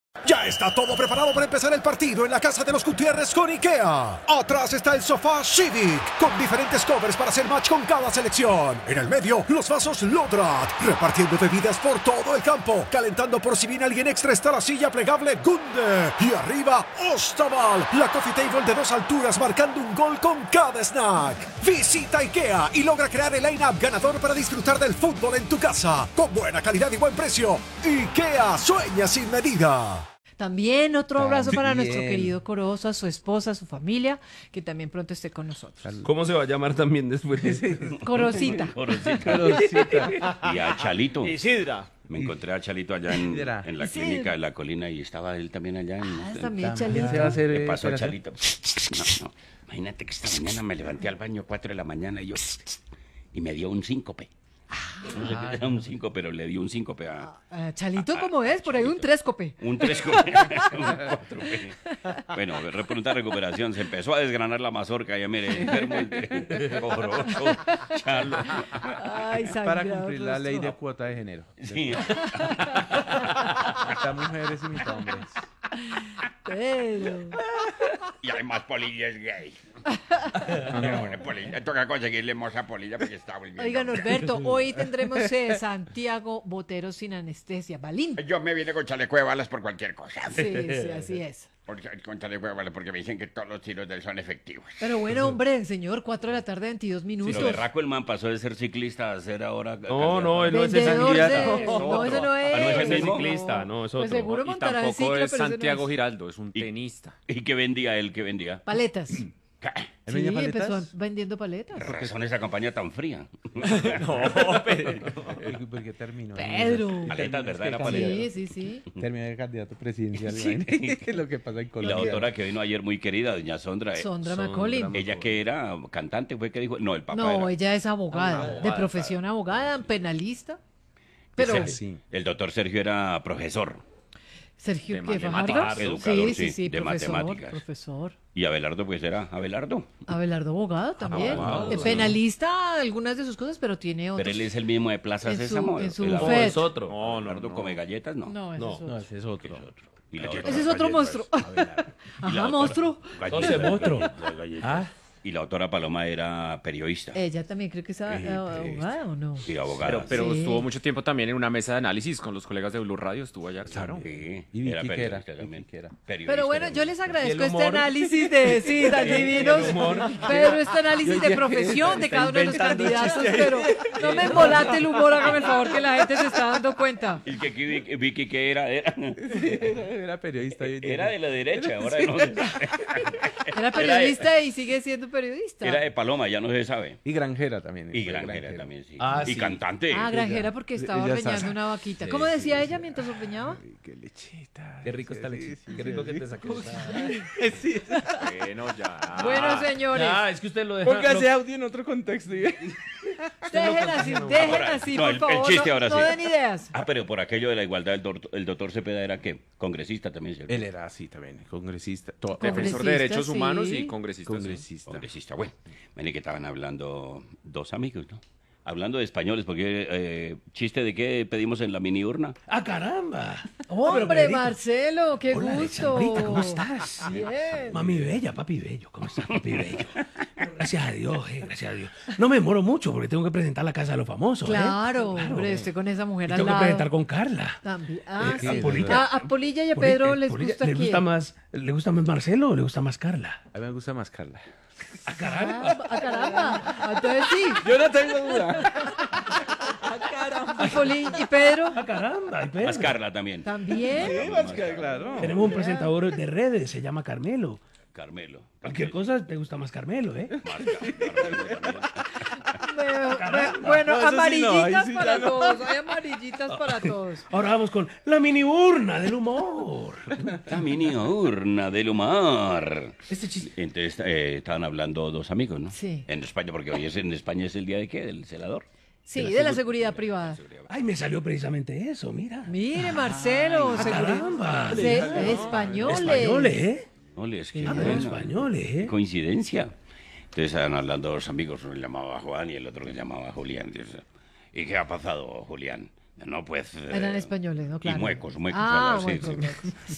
Ya está todo preparado para empezar el partido en la casa de los Gutiérrez con IKEA. Atrás está el sofá Civic, con diferentes covers para hacer match con cada selección. En el medio, los vasos Lodrat, repartiendo bebidas por todo el campo. Calentando por si viene alguien extra está la silla plegable Gunde. Y arriba, Ostaval, la coffee table de 2 alturas marcando un gol con cada snack. Visita IKEA y logra crear el line-up ganador para disfrutar del fútbol en tu casa. Con buena calidad y buen precio. IKEA sueña sin medida. También otro abrazo para nuestro querido Corozo, a su esposa, a su familia, que también pronto esté con nosotros. ¿Cómo se va a llamar también después? Corosita. Y a Chalito. Isidra. Me encontré a Chalito allá en la clínica de la colina y estaba él también allá. También Chalito. ¿Qué pasó a Chalito? No. Imagínate que esta mañana me levanté al baño 4 de la mañana y me dio un síncope. No sé qué era un síncope, pero le dio un síncope a... Chalito, ¿cómo es? Por ahí un trescope. Un trescope, un cuatrope. Bueno, pronta recuperación. Se empezó a desgranar la mazorca. Ya mire, enfermo el Corozo, Chalo. Ay, Para cumplir la ley de cuota de género. Sí. Mitad mujeres y mitad hombres. Pero... Y hay más polillas gay. Toca conseguirle moza polilla porque está volviendo. Oiga, Norberto, hoy tendremos Santiago Botero sin anestesia. Balín. Yo me vine con chaleco de balas por cualquier cosa. Sí, así es. Con chaleco de balas porque me dicen que todos los tiros de él son efectivos. Pero bueno, hombre, señor, 4 de la tarde, 22 minutos. Pero berraco el man pasó de ser ciclista a ser ahora... No, él no es Vendedor ciclista. No, ese no es. ¿no es el Ese es mismo? ciclista, no, es otro. Pues seguro y montará en tampoco cicla, es pero ese no Santiago es. Giraldo, es un tenista. ¿Y qué vendía él? ¿Qué vendía? Paletas. ¿Qué? ¿Él Sí, vendía paletas? empezó vendiendo paletas. ¿Qué razón esa campaña tan fría? ¿Por qué terminó? Pedro. Paletas, ¿verdad? Era paleta. Sí. Terminó de candidato presidencial. Es lo que pasa en Y la Colombia. doctora que vino ayer muy querida, doña Sondra. Sondra McCollin. Ella que era cantante, fue que dijo... No, el papá No, era... ella es abogada, de profesión abogada, penalista. Pero Sí. El doctor Sergio era profesor. Sergio, De ¿qué? matemáticas. ¿Fajardo? Educador, Sí, sí, de profesor, matemáticas. profesor. Y Abelardo, pues era Abelardo. Abelardo abogado también. Abogado, sí. Penalista, algunas de sus cosas, pero tiene otros. Pero él es el mismo de Plaza En su- Sésamo. en su el No, bufet. es otro. No, Abelardo come galletas, no. No, ese es otro. No, ese es otro. Y la otra- Ese es otro monstruo. Ajá, monstruo. Galletas, monstruo. las galletas. Y la doctora Paloma era periodista Ella también creo que es abogada o no. y abogada. Pero Sí. estuvo mucho tiempo también en una mesa de análisis con los colegas de Blue Radio, estuvo allá, claro. Sí, ¿Y Vicky era qué era? periodista también. Vicky qué era? Periodista Pero bueno, también. yo les agradezco ¿Y el este humor? análisis de, sí, tan divinos, pero este análisis de profesión de cada uno de los candidatos, pero no me embolate el humor, hágame el favor que la gente se está dando cuenta. ¿Y que Vicky qué era? Era periodista. Era de la derecha, ahora no. Era periodista y sigue siendo periodista. Era de Paloma, ya no se sabe. Y granjera también. Y granjera también, sí. Ah, y sí. cantante. Ah, granjera porque estaba Ella ordeñando sabe. una vaquita. Sí, ¿Cómo sí, decía sí, ella sí. mientras ordeñaba? Ay, qué lechita. Qué rico está Sí, lechita. sí, Qué rico sí, que te sí. sacó. Sí. Bueno, ya. Bueno, señores, Es que usted lo deja. Ponga ese audio en otro contexto. dejen así, No, por el favor, chiste no, ahora no sí. den ideas. Ah, pero por aquello de la igualdad, el doctor Cepeda era ¿qué? Congresista también, ¿cierto? Él era así también, congresista. Defensor de derechos sí. humanos y congresista. sí. Congresista. Congresista, bueno. Ven que estaban hablando dos amigos, ¿no? Hablando de españoles, porque chiste de qué pedimos en la mini urna. ¡Ah, caramba! Hombre, Marcelo, qué Hola, gusto. Alexandrita, ¿cómo estás? Bien. Mami bella, papi bello, ¿cómo estás, papi bello? Gracias a Dios, gracias a Dios. No me demoro mucho porque tengo que presentar la casa de los famosos, Claro, hombre, estoy con esa mujer Y al tengo que lado. presentar con Carla. También. Ah, Eh, sí. a Polilla. A Polilla y a Pedro les Polilla, gusta ¿le quién. ¿Le gusta más Marcelo o le gusta más Carla? A mí me gusta más Carla. Ah, caramba. Entonces sí. Yo no tengo duda. ¿Y Pedro? ¡Ah, caramba! ¿Y Pedro? Más Carla también. También. Más que claro. Tenemos un presentador de redes, se llama Carmelo. Carmelo. Cualquier cosa te gusta más Carmelo, ¿eh? Carmelo también. Bueno, No, eso sí no, amarillitas ahí sí para ya no. todos. Hay amarillitas para todos. Ahora vamos con la mini urna del humor. La mini urna del humor. Este chiste. Entonces estaban hablando dos amigos, ¿no? Sí. En España, porque hoy en España es el día de qué, del celador. Sí, de la seguridad privada. Ay, me salió precisamente eso, mira. Mire, Marcelo, ¡Ah, caramba! españoles. Españoles, ¿eh? No les que Hablan españoles, ¿eh? coincidencia. Entonces estaban hablando dos amigos, uno se llamaba Juan y el otro que se llamaba Julián. Entonces, ¿y qué ha pasado, Julián? No, pues... Eran españoles, ¿no? Claro. Y muecos, Ah, sí, muecos, sí. muecos.